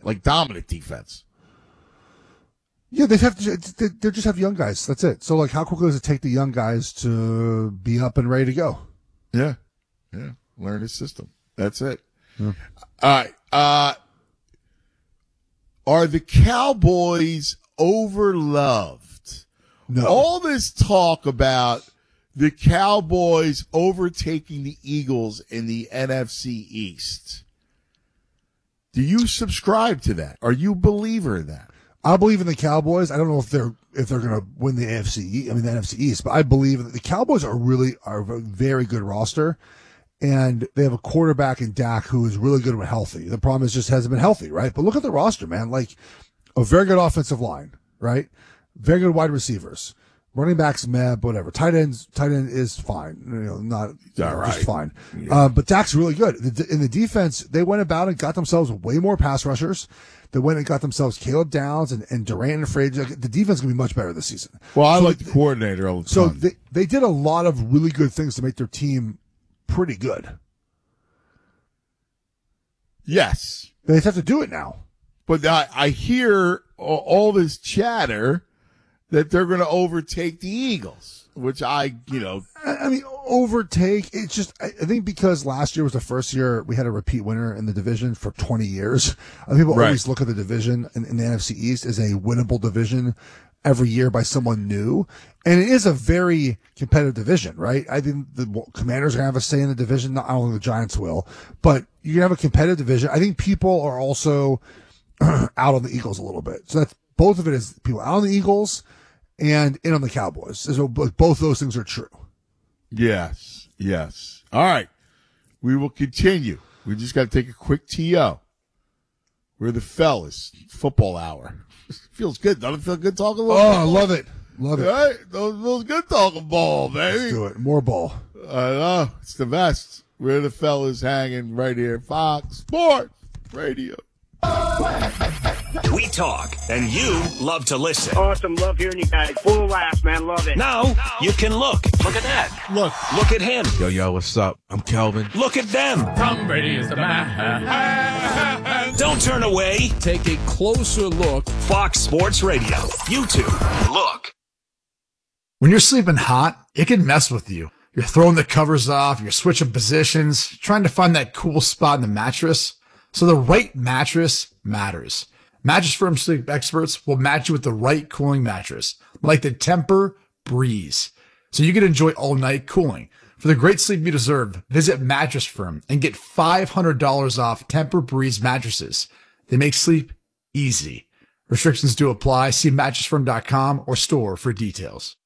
like dominant defense. Yeah, they just have young guys. That's it. So, like, how quickly does it take the young guys to be up and ready to go? Yeah. Learn the system. That's it. Yeah. All right. Are the Cowboys overloved? No. All this talk about the Cowboys overtaking the Eagles in the NFC East. Do you subscribe to that? Are you a believer in that? I believe in the Cowboys. I don't know if they're going to win the NFC East, but I believe that the Cowboys are a very good roster, and they have a quarterback in Dak who is really good when healthy. The problem is just hasn't been healthy, right? But look at the roster, man. Like, a very good offensive line, right? Very good wide receivers. Running backs, whatever. Tight end is fine. Just fine. Yeah. But Dak's really good. In the defense, they went about and got themselves way more pass rushers. They went and got themselves Caleb Downs and Durant and Frazier. The defense is going to be much better this season. Well, I like the coordinator all the time. So they did a lot of really good things to make their team pretty good. Yes. They just have to do it now. But I hear all this chatter that they're going to overtake the Eagles, which I mean, overtake. It's just, I think because last year was the first year we had a repeat winner in the division for 20 years. People always look at the division in the NFC East as a winnable division every year by someone new. And it is a very competitive division, right? I think the Commanders are going to have a say in the division. I don't think the Giants will, but you're going to have a competitive division. I think people are also out on the Eagles a little bit. So that's both of it is people out on the Eagles and in on the Cowboys. So both those things are true. Yes. All right. We will continue. We just got to take a quick TO. We're the fellas. Football hour. Feels good. Doesn't it feel good talking a little ball? I love it. Love it. Right? Feels good talking ball, baby. Let's do it. More ball. I know. It's the best. We're the fellas hanging right here. Fox Sports Radio. We talk, and you love to listen. Awesome. Love hearing you guys. Full of laughs, man. Love it. Now, you can look. Look at that. Look at him. Yo, what's up? I'm Kelvin. Look at them. Tom Brady is the man. Don't turn away. Take a closer look. Fox Sports Radio. YouTube. Look. When you're sleeping hot, it can mess with you. You're throwing the covers off. You're switching positions, trying to find that cool spot in the mattress. So the right mattress matters. Mattress Firm sleep experts will match you with the right cooling mattress, like the Tempur-Breeze, so you can enjoy all-night cooling. For the great sleep you deserve, visit Mattress Firm and get $500 off Tempur-Breeze mattresses. They make sleep easy. Restrictions do apply. See mattressfirm.com or store for details.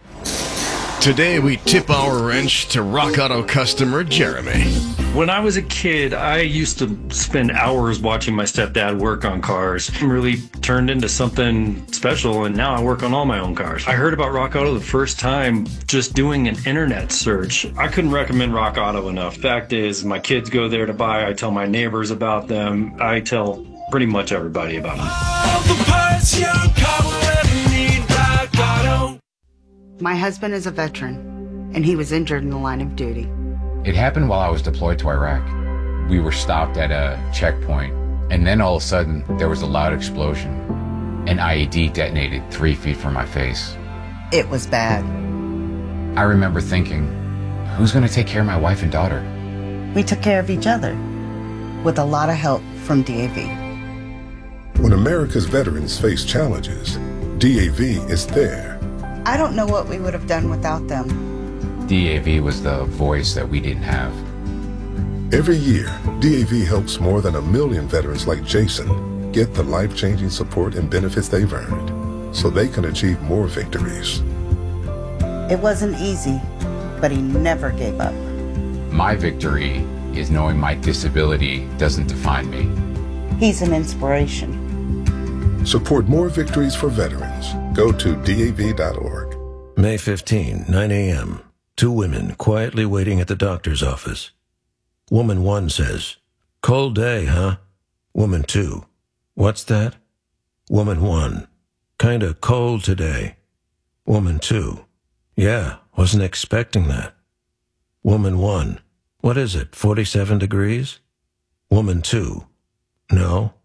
Today we tip our wrench to Rock Auto customer Jeremy. When I was a kid, I used to spend hours watching my stepdad work on cars. It really turned into something special, and now I work on all my own cars. I heard about Rock Auto the first time just doing an internet search. I couldn't recommend Rock Auto enough. Fact is, my kids go there to buy. I tell my neighbors about them. I tell pretty much everybody about them. All the parts your car will ever need, Rock Auto. My husband is a veteran, and he was injured in the line of duty. It happened while I was deployed to Iraq. We were stopped at a checkpoint, and then all of a sudden, there was a loud explosion. An IED detonated 3 feet from my face. It was bad. I remember thinking, who's going to take care of my wife and daughter? We took care of each other, with a lot of help from DAV. When America's veterans face challenges, DAV is there. I don't know what we would have done without them. DAV was the voice that we didn't have. Every year, DAV helps more than 1 million veterans like Jason get the life-changing support and benefits they've earned so they can achieve more victories. It wasn't easy, but he never gave up. My victory is knowing my disability doesn't define me. He's an inspiration. Support more victories for veterans. Go to DAV.org. May 15, 9 a.m. 2 women quietly waiting at the doctor's office. Woman 1 says, "Cold day, huh?" Woman 2, "What's that?" Woman 1, "Kinda cold today." Woman 2, "Yeah, wasn't expecting that." Woman 1, "What is it, 47 degrees?" Woman 2, "No,